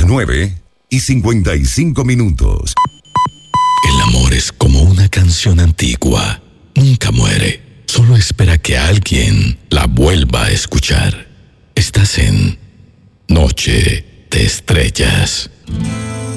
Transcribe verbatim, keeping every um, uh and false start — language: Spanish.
nueve y cincuenta y cinco minutos. El amor es como una canción antigua. Nunca muere. Solo espera que alguien la vuelva a escuchar. Estás en Noche de Estrellas.